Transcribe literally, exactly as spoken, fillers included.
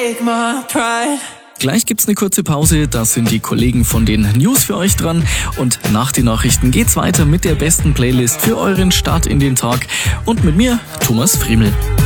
take my pride. Gleich gibt's eine kurze Pause, da sind die Kollegen von den News für euch dran und nach den Nachrichten geht's weiter mit der besten Playlist für euren Start in den Tag und mit mir, Thomas Friemel.